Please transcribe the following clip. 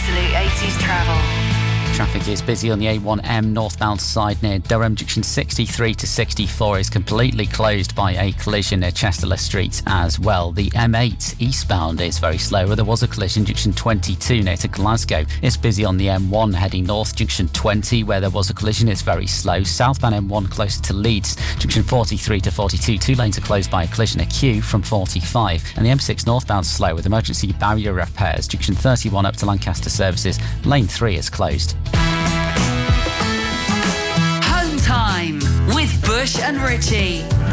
Absolute 80s travel. Traffic is busy on the A1M northbound side near Durham. Junction 63 to 64 is completely closed by a collision near Chester Street as well. The M8 eastbound is very slow where there was a collision. Junction 22 near to Glasgow. It's busy on the M1 heading north. Junction 20 where there was a collision is very slow. Southbound M1 closer to Leeds. Junction 43 to 42, two lanes are closed by a collision at Kew from 45. And the M6 northbound slow with emergency barrier repairs. Junction 31 up to Lancaster services. Lane 3 is closed. Home time with Bush and Ritchie.